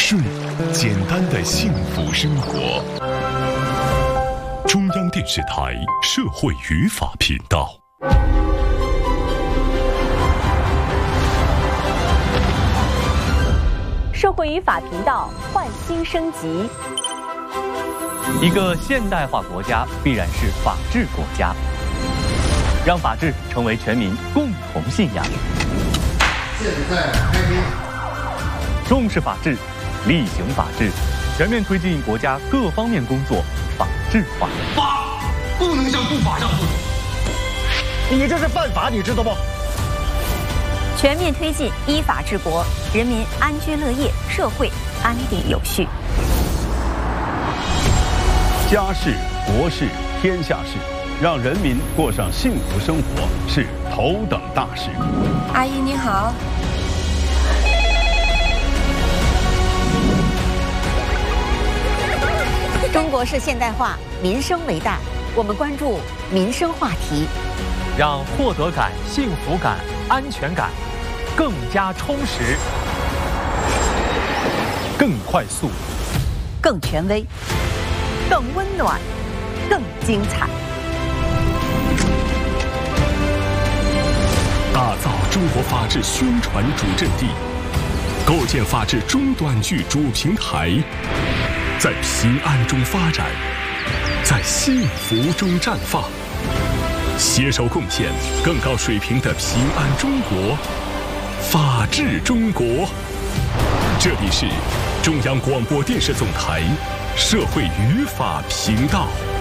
顺简单的幸福生活。中央电视台社会语法频道。 社会语法频道焕新升级。 一个现代化国家必然是法治国家，让法治成为全民共同信仰。 现在开庭。 重视法治，厉行法治，全面推进国家各方面工作法治化。 法不能向不法让步， 你这是犯法，你知道不？ 全面推进依法治国，人民安居乐业，社会安定有序。 家事、国事、天下事，让人民过上幸福生活是头等大事。 阿姨您好。 中国式现代化，民生为大，我们关注民生话题， 让获得感、幸福感、安全感更加充实、更快速、 更权威、更温暖、更精彩。 打造中国法治宣传主阵地，构建法治中短剧主平台，在平安中发展，在幸福中绽放，携手贡献更高水平的平安中国、法治中国。这里是中央广播电视总台社会语法频道。